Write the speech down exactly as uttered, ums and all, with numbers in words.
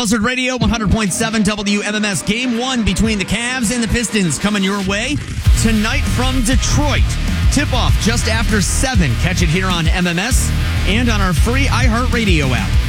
Buzzard Radio, one hundred point seven W M M S. Game one between the Cavs and the Pistons coming your way tonight from Detroit. Tip-off just after seven. Catch it here on M M S and on our free iHeartRadio app.